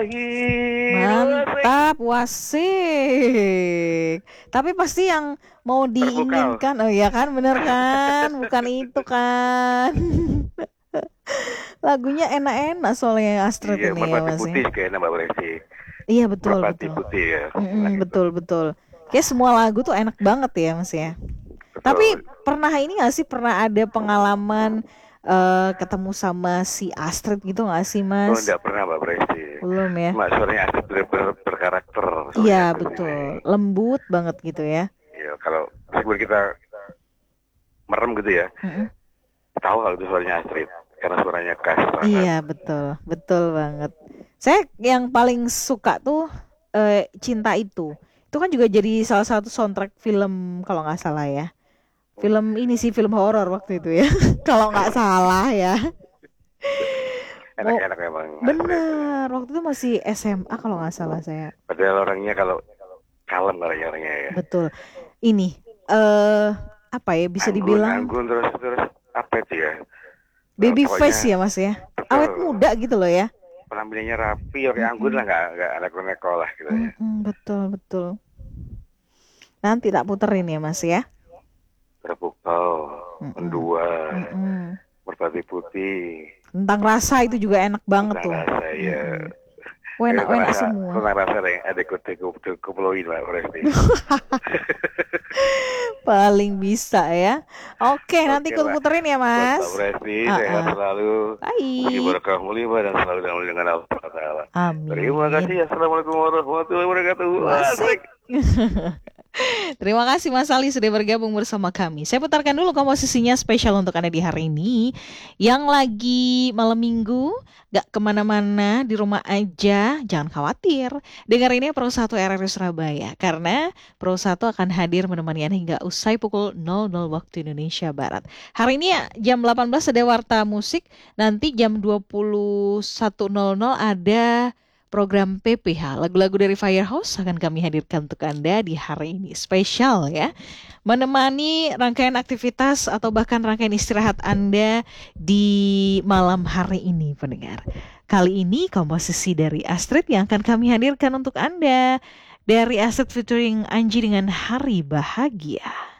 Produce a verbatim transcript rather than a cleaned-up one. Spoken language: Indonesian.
Mantap, wasik. Tapi pasti yang mau Tervokal. diinginkan, oh iya kan, bener kan? Bukan itu kan? Lagunya enak-enak soalnya Astrid Iya, ini ya merpati Mas ya. putih kayaknya Mbak Presti. Iya betul Merpati betul. putih ya, enak Mm-mm, itu. betul betul. Kayak semua lagu tuh enak banget ya Mas ya. Tapi Betul. pernah ini gak sih, pernah ada pengalaman eh, ketemu sama si Astrid gitu gak sih Oh, Mas? enggak pernah Mbak Presti. Belum ya? Cuma suaranya asli ber, ber, berkarakter Iya suaranya Astrid betul, ini. lembut banget gitu ya. Iya, kalau meskipun kita merem gitu ya, Mm-mm. tahu kalau itu suaranya Astrid karena suaranya khas banget. Iya betul, betul banget. Saya yang paling suka tuh eh, Cinta Itu. Itu kan juga jadi salah satu soundtrack film kalau nggak salah ya. Film ini sih film horor waktu itu ya. Kalau nggak salah ya. Mau Enak-enak memang Astrid. bener waktu itu masih S M A kalau nggak salah saya. Padahal orangnya kalau kalem kalau orangnya ya. Betul. Ini eh apa ya bisa Anggun, dibilang anggun terus terus apa itu ya? Eh, baby pokoknya face ya Mas ya. betul. Awet muda gitu loh ya. Penampilannya rapi, oke anggun lah Mm-mm. nggak nggak neko-neko lah gitu ya. Mm-mm, betul betul. Nanti tak puterin ya Mas ya. Terpukau, Mm-mm. mendua, Mm-mm. merpati putih, Tentang rasa itu juga enak banget tentang tuh. rasa ya. Mm-mm. Oh, Eh, tentang enak-enak rasa, semua. tentang rasa deh, ada kute kuploin Mbak Presti. Paling bisa ya. Oke, nanti Oke ku Mbak, puterin ya buat Mbak Mas. Presti, sehat Uh-uh. selalu, mugi Baik. berkah mulia dan selalu dalam dengan Allah Taala. Terima kasih. Amin. Assalamualaikum warahmatullahi wabarakatuh. Wasik. Asik. Terima kasih Mas Ali sudah bergabung bersama kami. Saya putarkan dulu komposisinya spesial untuk Anda di hari ini. Yang lagi malam minggu, gak kemana-mana, di rumah aja, jangan khawatir. Dengerin ya Pro satu R R I Surabaya. Karena Pro satu akan hadir menemani Anda hingga usai pukul nol nol waktu Indonesia Barat. Hari ini ya, jam delapan belas ada Warta Musik. Nanti jam dua puluh satu nol nol ada program P P H, lagu-lagu dari Firehouse akan kami hadirkan untuk Anda di hari ini. Spesial ya, menemani rangkaian aktivitas atau bahkan rangkaian istirahat Anda di malam hari ini, pendengar. Kali ini komposisi dari Astrid yang akan kami hadirkan untuk Anda. Dari Astrid featuring Anji dengan Hari Bahagia.